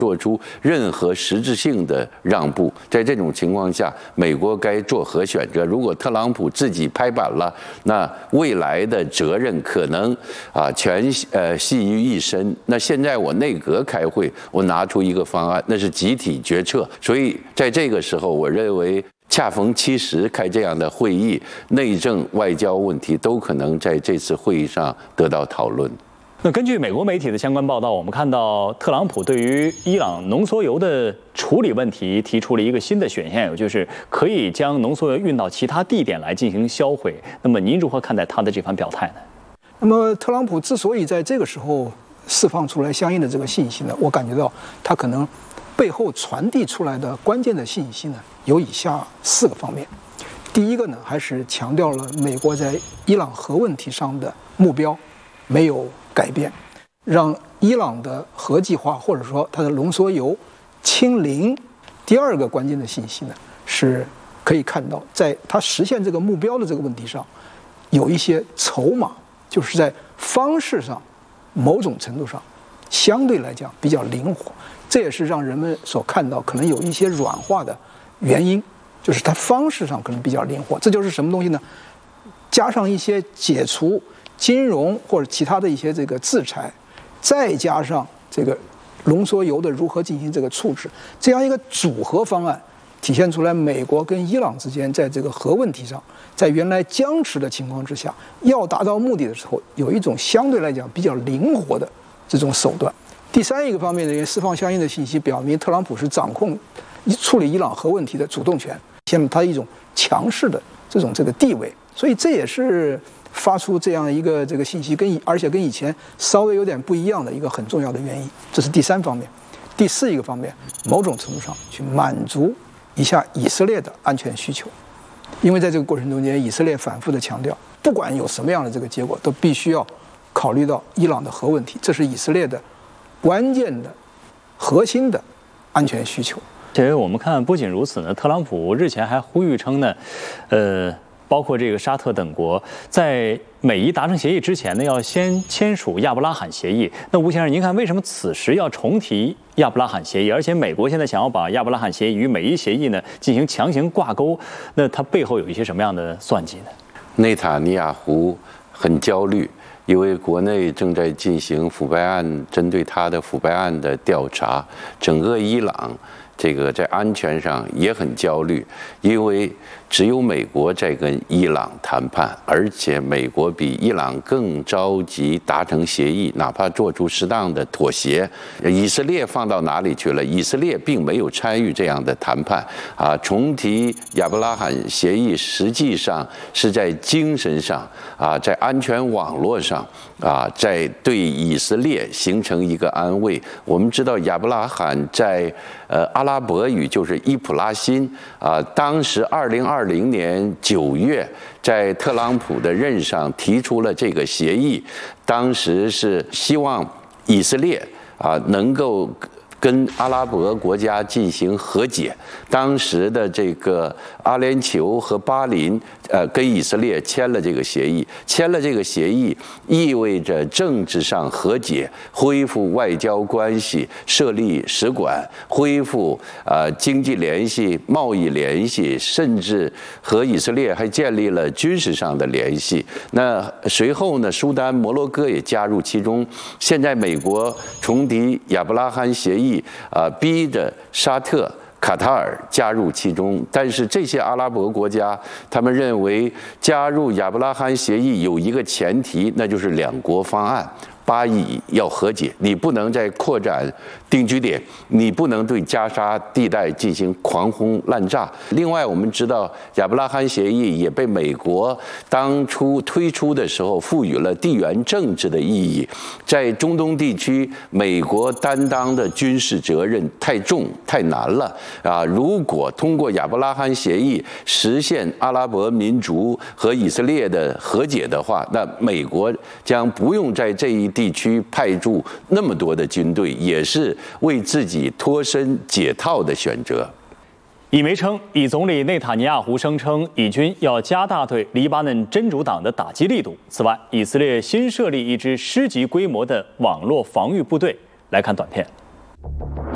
做出任何实质性的让步。在这种情况下，美国该作何选择？如果特朗普自己拍板了，那未来的责任可能全系于一身。那现在我内阁开会，我拿出一个方案，那是集体决策。所以在这个时候，我认为恰逢其时开这样的会议，内政、外交问题都可能在这次会议上得到讨论。 那根据美国媒体的相关报道，我们看到特朗普对于伊朗浓缩铀的处理问题提出了一个新的选项，也就是可以将浓缩铀运到其他地点来进行销毁。那么您如何看待他的这番表态呢？ 那么特朗普之所以在这个时候释放出来相应的这个信息呢，我感觉到他可能背后传递出来的关键的信息呢，有以下4个方面。第一个呢，还是强调了美国在伊朗核问题上的目标没有改变，让伊朗的核计划或者说它的浓缩铀清零。第二个关键的信息呢，是可以看到在它实现这个目标的这个问题上，有一些筹码，就是在方式上某种程度上相对来讲比较灵活，这也是让人们所看到可能有一些软化的原因，就是它方式上可能比较灵活。这就是什么东西呢？加上一些解除金融或者其他的一些这个制裁，再加上这个浓缩铀的如何进行这个处置，这样一个组合方案，体现出来美国跟伊朗之间在这个核问题上，在原来僵持的情况之下，要达到目的的时候，有一种相对来讲比较灵活的这种手段。第三一个方面呢，也释放相应的信息，表明特朗普是掌控处理伊朗核问题的主动权，显露他一种强势的这个地位。所以这也是发出这样一个这个信息，而且跟以前稍微有点不一样的一个很重要的原因。这是第3方面。第4一个方面，某种程度上去满足一下以色列的安全需求，因为在这个过程中间，以色列反复的强调，不管有什么样的这个结果，都必须要考虑到伊朗的核问题，这是以色列的关键的核心的安全需求。 其实我们看，不仅如此呢，特朗普日前还呼吁称呢，包括这个沙特等国在美伊达成协议之前呢，要先签署亚伯拉罕协议。那吴先生，您看为什么此时要重提亚伯拉罕协议？而且美国现在想要把亚伯拉罕协议与美伊协议呢进行强行挂钩，那它背后有一些什么样的算计呢？ 内塔尼亚胡很焦虑，因为国内正在进行腐败案，针对他的腐败案的调查，整个伊朗这个在安全上也很焦虑，因为只有美国在跟伊朗谈判，而且美国比伊朗更着急达成协议，哪怕做出适当的妥协。以色列放到哪里去了？以色列并没有参与这样的谈判重提亚伯拉罕协议，实际上是在精神上在安全网络上在对以色列形成一个安慰。我们知道亚伯拉罕在阿拉伯语就是伊普拉辛当时2020年9月在特朗普的任上提出了这个协议，当时是希望以色列能够跟阿拉伯国家进行和解。当时的这个阿联酋和巴林跟以色列签了这个协议，意味着政治上和解，恢复外交关系，设立使馆，恢复经济联系、贸易联系，甚至和以色列还建立了军事上的联系。那随后呢，苏丹、摩洛哥也加入其中。现在美国重提亚伯拉罕协议，逼着沙特、卡塔尔加入其中，但是这些阿拉伯国家，他们认为加入亚伯拉罕协议有一个前提，那就是2国方案。巴以要和解，你不能再扩展定居点，你不能对加沙地带进行狂轰滥炸。另外，我们知道亚伯拉罕协议也被美国当初推出的时候赋予了地缘政治的意义。在中东地区，美国担当的军事责任太重太难了如果通过亚伯拉罕协议实现阿拉伯民族和以色列的和解的话，那美国将不用在这一地区派驻那么多的军队，也是为自己脱身解套的选择。 以媒称，以总理内塔尼亚胡声称，以军要加大对黎巴嫩真主党的打击力度。此外，以色列新设立一支师级规模的网络防御部队。来看短片。